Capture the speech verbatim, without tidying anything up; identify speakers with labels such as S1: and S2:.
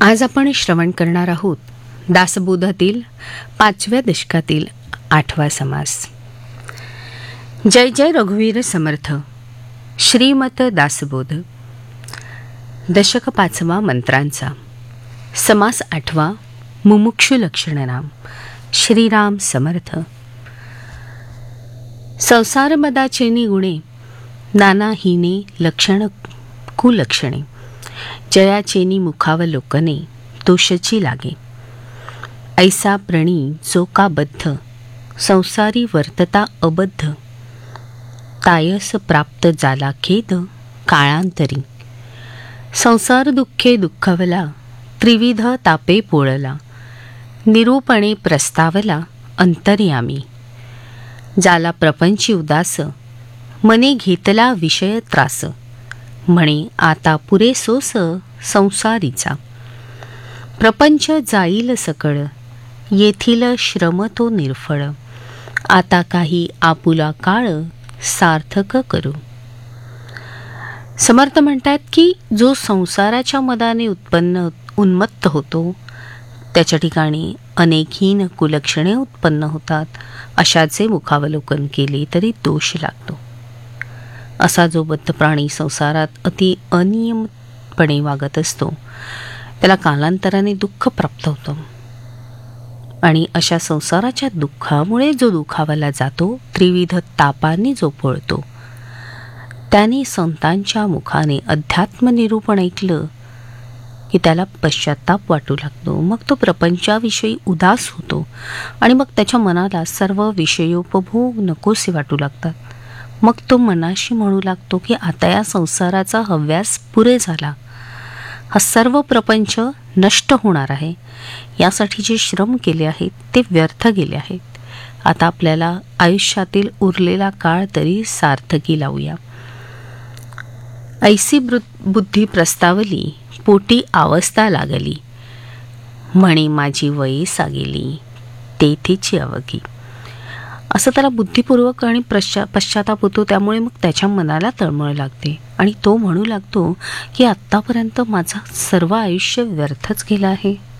S1: आज आपण श्रवण करणार आहोत दासबोधातील पाचव्या दशकातील आठवा समास. जय जय रघुवीर समर्थ. श्रीमत दासबोध. दशक पाचवा मंत्रांचा. समास आठवा. मुमुक्षु लक्षणनाम. श्रीराम समर्थ. संसार मदाचेनी गुणे, नाना हीने लक्षण कुलक्षणे. जयाचेनी मुखावलोकने, दोषची लागे. ऐसा प्रणी जो का बद्ध, संसारी वर्तता अबद्ध. तायस प्राप्त जाला खेद, काळांतरी. संसार दुःखे दुःखवला, त्रिविध तापे पोळला. निरूपणे प्रस्तावला, अंतर्यामी. जाला प्रपंची उदास, मने घेतला विषय त्रास. म्हणे आता पुरे सोस संसारीचा. प्रपंच जाईल सकळ, येथील श्रम तो निर्फळ. आता काही आपुला काळ, सार्थक करू. समर्थ म्हणतात की जो संसाराच्या मदाने उत्पन्न उन्मत्त होतो, त्याच्या ठिकाणी अनेक हीन कुलक्षणे उत्पन्न होतात. अशाचे मुखावलोकन केले तरी दोष लागतो. असा जो बद्ध प्राणी संसारात अति अनियमितपणे वागत असतो, त्याला कालांतराने दुःख प्राप्त होतं. आणि अशा संसाराच्या दुःखामुळे जो दुखावला जातो, त्रिविध तापांनी जो पळतो, त्याने संतांच्या मुखाने अध्यात्म निरूपण ऐकलं की त्याला पश्चाताप वाटू लागतो. मग तो प्रपंचाविषयी उदास होतो आणि मग त्याच्या मनाला सर्व विषयोपभोग नकोसे वाटू लागतात. मग तो मनाशी म्हणू लागतो की आता या संसाराचा हव्यास पुरे झाला. हा सर्व प्रपंच नष्ट होणार आहे. यासाठी जे श्रम केले आहेत ते व्यर्थ गेले आहेत. आता आपल्याला आयुष्यातील उरलेला काळ तरी सार्थकी लावूया. ऐसी बुद्धी प्रस्तावली, पोटी अवस्था लागली. म्हणे माझी वये सागेली, तेथेची अवघी. असं त्याला बुद्धिपूर्वक आणि पश्चा पश्चाताप होतो. त्यामुळे मग त्याच्या मनाला तळमळ लागते आणि तो म्हणू लागतो की आत्तापर्यंत माझं सर्व आयुष्य व्यर्थच गेलं आहे.